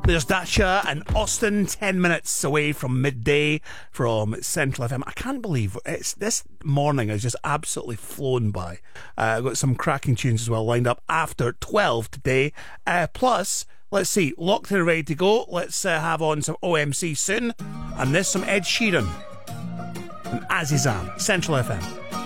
There's Dasha and Austin, 10 minutes away from midday from Central FM. I can't believe this morning has just absolutely flown by. I've got some cracking tunes as well lined up after 12 today. Plus, let's see, locked and ready to go. Let's have on some OMC soon. And there's some Ed Sheeran and Azizam, Central FM.